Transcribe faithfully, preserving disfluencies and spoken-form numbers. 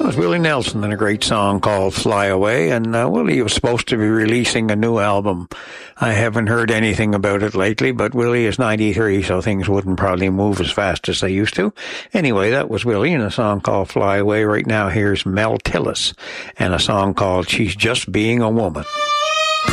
was Willie Nelson and a great song called Fly Away. And uh, Willie was supposed to be releasing a new album. I haven't heard anything about it lately, but Willie is ninety-three, so things wouldn't probably move as fast as they used to. Anyway, that was Willie and a song called Fly Away. Right now, here's Mel Tillis and a song called She's Just Being a Woman.